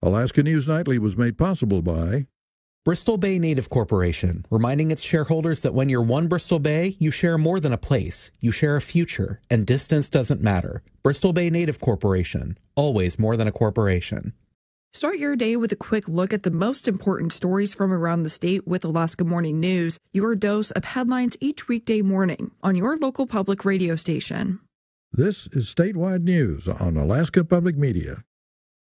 Alaska News Nightly was made possible by Bristol Bay Native Corporation, reminding its shareholders that when you're one Bristol Bay, you share more than a place. You share a future, and distance doesn't matter. Bristol Bay Native Corporation, always more than a corporation. Start your day with a quick look at the most important stories from around the state with Alaska Morning News, your dose of headlines each weekday morning on your local public radio station. This is Statewide News on Alaska Public Media.